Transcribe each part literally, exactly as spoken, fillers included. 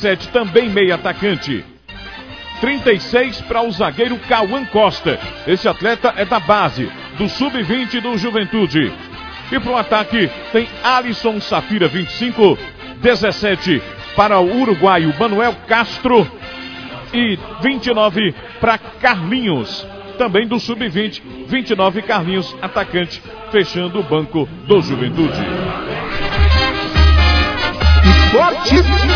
sete, também meio atacante. trinta e seis para o zagueiro Cauã Costa. Esse atleta é da base, do sub vinte do Juventude. E para o ataque tem Alisson Safira, vinte e cinco. dezessete para o uruguaio Manuel Castro. E vinte e nove para Carlinhos, também do sub vinte. vinte e nove Carlinhos, atacante, fechando o banco do Juventude. Esporte.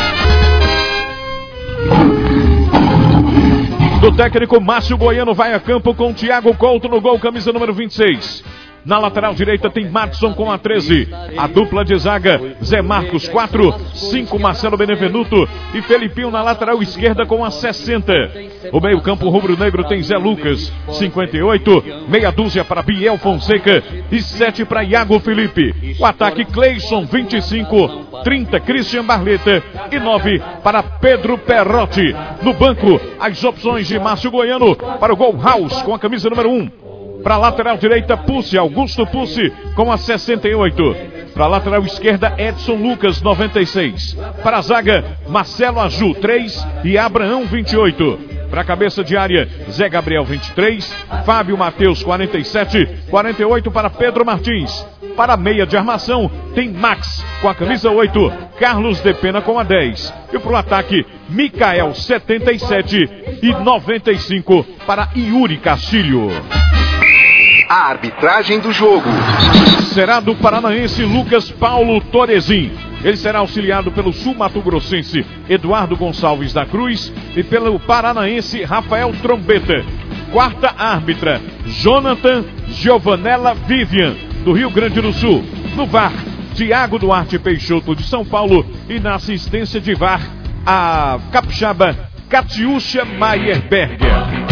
Do técnico Márcio Goiano, vai a campo com Thiago Couto no gol, camisa número vinte e seis. Na lateral direita tem Madson com a treze. A dupla de zaga, Zé Marcos, quatro. cinco, Marcelo Benevenuto. E Felipinho na lateral esquerda com a sessenta. O meio campo rubro-negro tem Zé Lucas, cinquenta e oito. Meia dúzia para Biel Fonseca. E sete para Iago Felipe. O ataque Cleison, vinte e cinco. trinta, Christian Barleta. E nove para Pedro Perrotti. No banco, as opções de Márcio Goiano para o gol House com a camisa número um. Para a lateral direita, Pussi, Augusto Pussi, com a sessenta e oito. Para a lateral esquerda, Edson Lucas, noventa e seis. Para a zaga, Marcelo Aju, três. E Abraão, vinte e oito. Para a cabeça de área, Zé Gabriel, vinte e três. Fábio Matheus, quarenta e sete. quarenta e oito para Pedro Martins. Para a meia de armação, tem Max, com a camisa oito. Carlos de Pena, com a dez. E para o ataque, Micael, setenta e sete. E noventa e cinco para Yuri Castilho. A arbitragem do jogo será do paranaense Lucas Paulo Torezin. Ele será auxiliado pelo sul-mato-grossense Eduardo Gonçalves da Cruz e pelo paranaense Rafael Trombeta. Quarta árbitra, Jonathan Giovanella Vivian, do Rio Grande do Sul. No V A R, Tiago Duarte Peixoto, de São Paulo. E na assistência de V A R, a capixaba Catiúcha Meyerberger.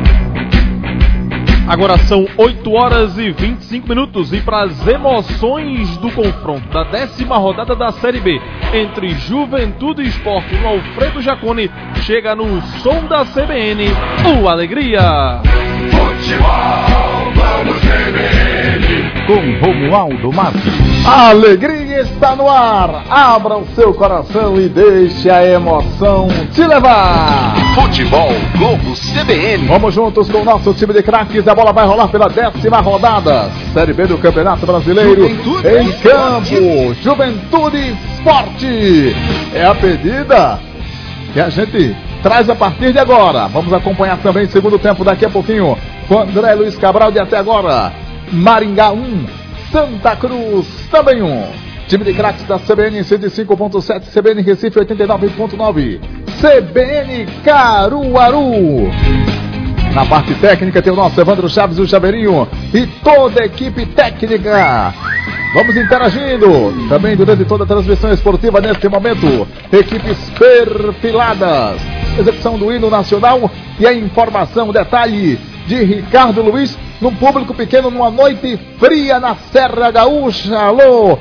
Agora são oito horas e vinte e cinco minutos e para as emoções do confronto da décima rodada da Série B entre Juventude e Sport no Alfredo Jaconi, chega no som da C B N, o Alegria. Futebol, vamos C B N. Com Romualdo Marques. A alegria está no ar. Abra o seu coração e deixe a emoção te levar. Futebol Globo C B N. Vamos juntos com o nosso time de craques. A bola vai rolar pela décima rodada. Série B do Campeonato Brasileiro. Juventude em campo, Juventude Esporte. É a pedida que a gente traz a partir de agora. Vamos acompanhar também o segundo tempo daqui a pouquinho com André Luiz Cabral. De até agora, Maringá um, Santa Cruz também um. Time de craques da C B N cento e cinco ponto sete, C B N Recife oitenta e nove ponto nove, C B N Caruaru. Na parte técnica tem o nosso Evandro Chaves, o Chaveirinho e toda a equipe técnica. Vamos interagindo também durante toda a transmissão esportiva neste momento. Equipes perfiladas. Execução do hino nacional e a informação, detalhe de Ricardo Luiz, num público pequeno, numa noite fria na Serra Gaúcha. Alô,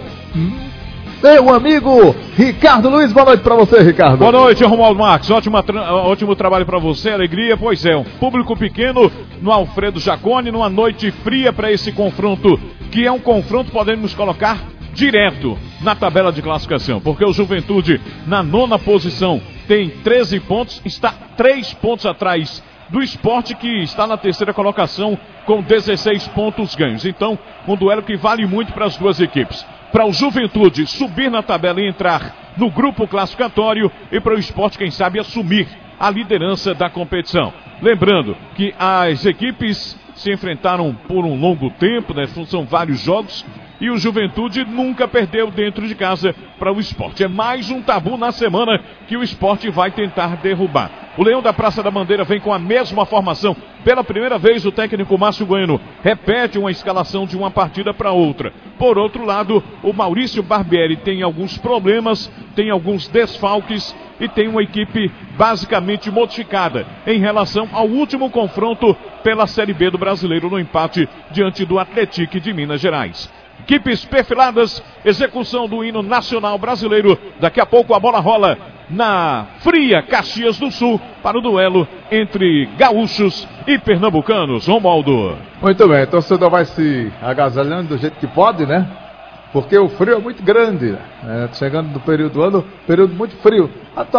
meu amigo Ricardo Luiz, boa noite pra você, Ricardo. Boa noite, Romualdo Marques, ótimo, ótimo trabalho pra você, alegria, pois é, um público pequeno no Alfredo Jaconi, numa noite fria para esse confronto, que é um confronto, podemos colocar, direto na tabela de classificação, porque o Juventude, na nona posição, tem treze pontos, está três pontos atrás do Sport, que está na terceira colocação com dezesseis pontos ganhos. Então, um duelo que vale muito para as duas equipes. Para o Juventude subir na tabela e entrar no grupo classificatório, e para o Sport, quem sabe, assumir a liderança da competição. Lembrando que as equipes se enfrentaram por um longo tempo, né? São vários jogos, e o Juventude nunca perdeu dentro de casa para o Sport. É mais um tabu na semana que o Sport vai tentar derrubar. O Leão da Praça da Bandeira vem com a mesma formação. Pela primeira vez, o técnico Márcio Goiano repete uma escalação de uma partida para outra. Por outro lado, o Maurício Barbieri tem alguns problemas, tem alguns desfalques e tem uma equipe basicamente modificada em relação ao último confronto pela Série B do Brasileiro, no empate diante do Atlético de Minas Gerais. Equipes perfiladas, execução do hino nacional brasileiro. Daqui a pouco a bola rola na fria Caxias do Sul para o duelo entre gaúchos e pernambucanos. Romualdo. Muito bem, o torcedor vai se agasalhando do jeito que pode, né? Porque o frio é muito grande, né? Chegando do período do ano, período muito frio.